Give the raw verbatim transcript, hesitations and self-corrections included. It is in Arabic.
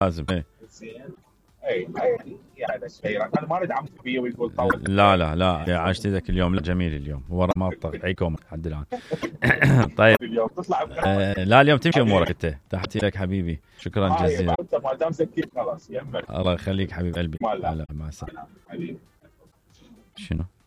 لازم ايه. زين. اي اي يعني شيء انا ما اريد عم فيه ويقول طول. لا لا لا عشت ذاك اليوم لا جميل اليوم ورا ما طلعيكم لحد الان. طيب اليوم تطلع آه لا اليوم تمشي امورك انت تحتي لك حبيبي شكرا جزيلا. انت ما دام سكيت خلاص يمك. الله يخليك حبيب قلبي. لا لا ما حبيبي شنو